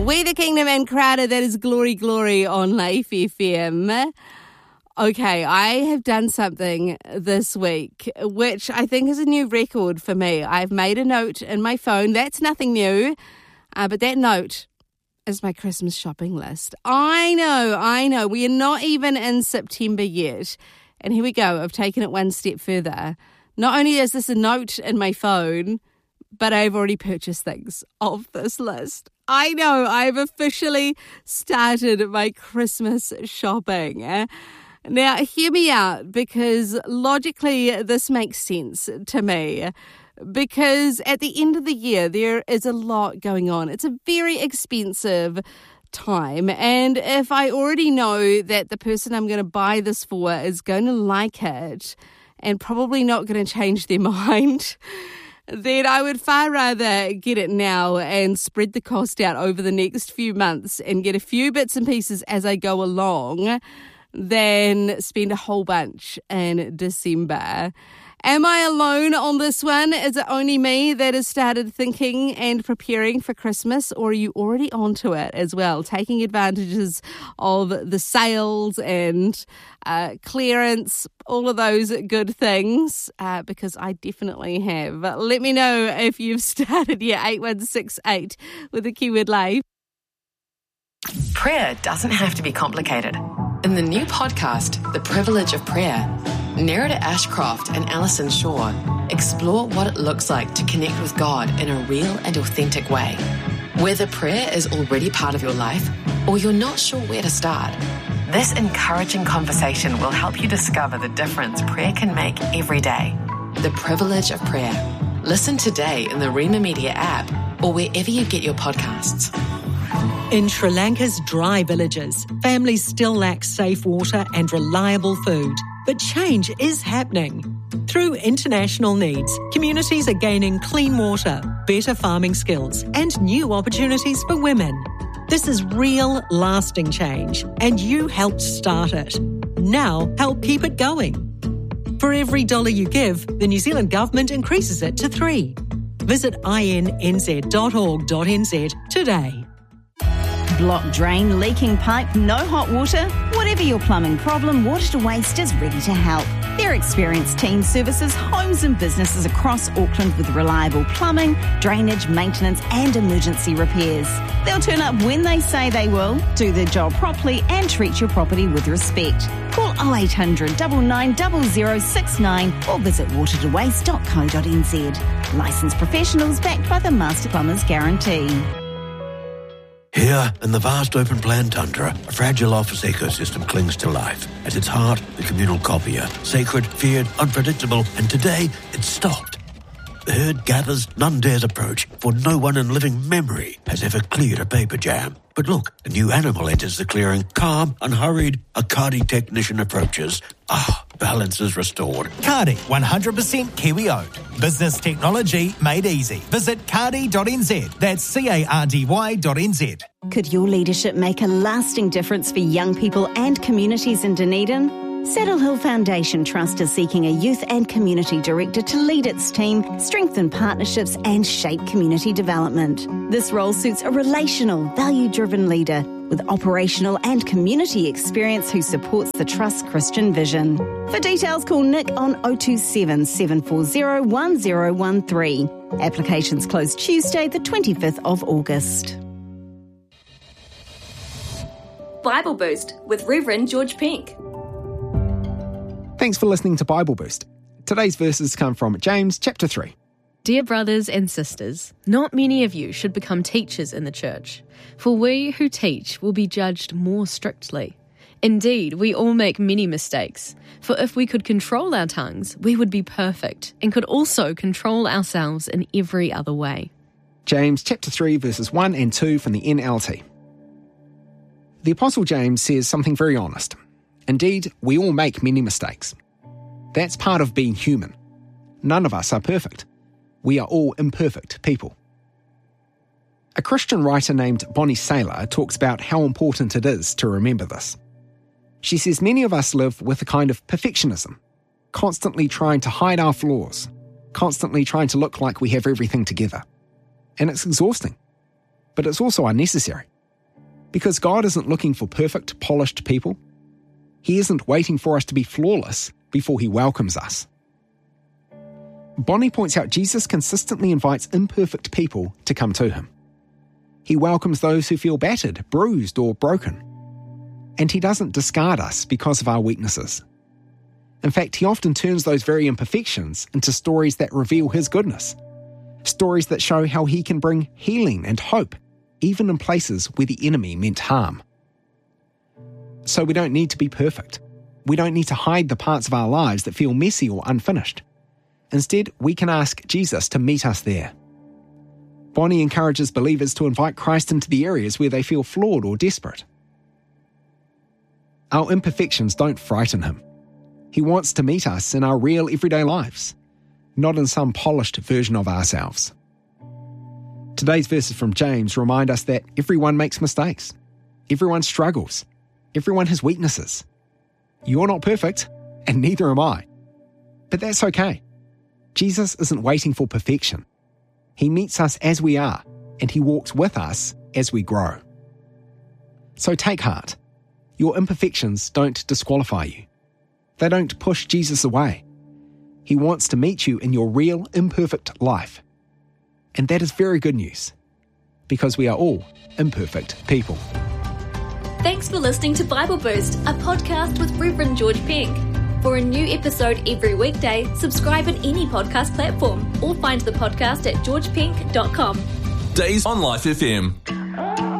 We the Kingdom and Crowded, that is Glory Glory on Life FM. Okay, I have done something this week, which I think is a new record for me. I've made a note in my phone. That's nothing new, but that note is my Christmas shopping list. I know. We are not even in September yet. And here we go. I've taken it one step further. Not only is this a note in my phone, but I've already purchased things off this list. I know, I've officially started my Christmas shopping. Now, hear me out, because logically this makes sense to me. Because at the end of the year, there is a lot going on. It's a very expensive time. And if I already know that the person I'm going to buy this for is going to like it and probably not going to change their mind, then I would far rather get it now and spread the cost out over the next few months and get a few bits and pieces as I go along than spend a whole bunch in December. Am I alone on this one? Is it only me that has started thinking and preparing for Christmas, or are you already onto it as well, taking advantages of the sales and clearance, all of those good things? Because I definitely have. Let me know if you've started your 8168 with the keyword life. Prayer doesn't have to be complicated. In the new podcast, The Privilege of Prayer, Nerida Ashcroft and Alison Shaw explore what it looks like to connect with God in a real and authentic way. Whether prayer is already part of your life or you're not sure where to start, this encouraging conversation will help you discover the difference prayer can make every day. The Privilege of Prayer. Listen today in the Rema Media app or wherever you get your podcasts. In Sri Lanka's dry villages, families still lack safe water and reliable food. But change is happening. Through international needs, communities are gaining clean water, better farming skills, and new opportunities for women. This is real, lasting change, and you helped start it. Now, help keep it going. For every dollar you give, the New Zealand Government increases it to 3. Visit innz.org.nz today. Blocked drain, leaking pipe, no hot water? Whatever your plumbing problem, Water to Waste is ready to help. Their experienced team services homes and businesses across Auckland with reliable plumbing, drainage, maintenance and emergency repairs. They'll turn up when they say they will, do their job properly and treat your property with respect. Call 0800 99 0069 or visit watertowaste.co.nz. Licensed professionals backed by the Master Plumbers Guarantee. Here, in the vast open-plan tundra, a fragile office ecosystem clings to life. At its heart, the communal copier. Sacred, feared, unpredictable, and today, it's stopped. The herd gathers, none dares approach, for no one in living memory has ever cleared a paper jam. But look, a new animal enters the clearing, calm, unhurried. A Kādi technician approaches. Balance is restored. Kādi, 100% Kiwi-owned. Business technology made easy. Visit Kādi.nz. That's CARDY.nz. Could your leadership make a lasting difference for young people and communities in Dunedin? Saddle Hill Foundation Trust is seeking a youth and community director to lead its team, strengthen partnerships and shape community development. This role suits a relational, value-driven leader with operational and community experience who supports the Trust's Christian vision. For details, call Nick on 027 740 1013. Applications close Tuesday, the 25th of August. Bible Boost with Reverend George Pink. Thanks for listening to Bible Boost. Today's verses come from James chapter 3. Dear brothers and sisters, not many of you should become teachers in the church, for we who teach will be judged more strictly. Indeed, we all make many mistakes, for if we could control our tongues, we would be perfect and could also control ourselves in every other way. James chapter 3 verses 1 and 2 from the NLT. The Apostle James says something very honest. Indeed, we all make many mistakes. That's part of being human. None of us are perfect. We are all imperfect people. A Christian writer named Bonnie Saylor talks about how important it is to remember this. She says many of us live with a kind of perfectionism, constantly trying to hide our flaws, constantly trying to look like we have everything together. And it's exhausting, but it's also unnecessary. Because God isn't looking for perfect, polished people. He isn't waiting for us to be flawless before he welcomes us. Bonnie points out Jesus consistently invites imperfect people to come to him. He welcomes those who feel battered, bruised, or broken. And he doesn't discard us because of our weaknesses. In fact, he often turns those very imperfections into stories that reveal his goodness. Stories that show how he can bring healing and hope, even in places where the enemy meant harm. So we don't need to be perfect. We don't need to hide the parts of our lives that feel messy or unfinished. Instead, we can ask Jesus to meet us there. Bonnie encourages believers to invite Christ into the areas where they feel flawed or desperate. Our imperfections don't frighten him. He wants to meet us in our real everyday lives, not in some polished version of ourselves. Today's verses from James remind us that everyone makes mistakes. Everyone struggles. Everyone has weaknesses. You're not perfect, and neither am I. But that's okay. Jesus isn't waiting for perfection. He meets us as we are, and he walks with us as we grow. So take heart. Your imperfections don't disqualify you. They don't push Jesus away. He wants to meet you in your real, imperfect life. And that is very good news, because we are all imperfect people. Thanks for listening to Bible Boost, a podcast with Reverend George Pink. For a new episode every weekday, subscribe on any podcast platform or find the podcast at georgepink.com. Days on Life FM.